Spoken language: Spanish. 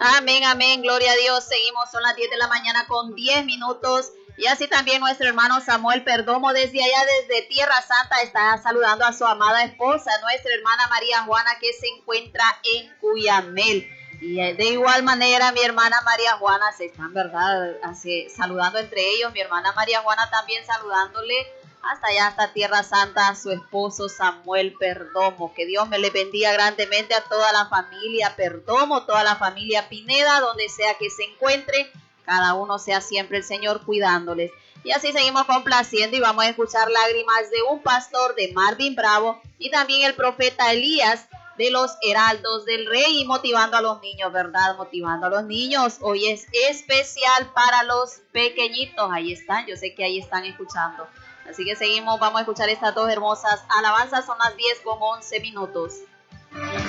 Amén, amén, gloria a Dios. Seguimos, son las 10 de la mañana con 10 minutos. Y así también nuestro hermano Samuel Perdomo desde allá, desde Tierra Santa, está saludando a su amada esposa, nuestra hermana María Juana, que se encuentra en Cuyamel. Y de igual manera mi hermana María Juana se están, ¿verdad?, saludando entre ellos. Mi hermana María Juana también saludándole hasta allá, hasta Tierra Santa, a su esposo Samuel Perdomo. Que Dios me le bendiga grandemente a toda la familia Perdomo, toda la familia Pineda, donde sea que se encuentre. Cada uno sea siempre el Señor cuidándoles. Y así seguimos complaciendo y vamos a escuchar Lágrimas de un pastor de Marvin Bravo y también el profeta Elías de los Heraldos del Rey, y motivando a los niños, ¿verdad? Motivando a los niños. Hoy es especial para los pequeñitos. Ahí están, yo sé que ahí están escuchando. Así que seguimos, vamos a escuchar estas dos hermosas alabanzas. Son las 10 con 11 minutos.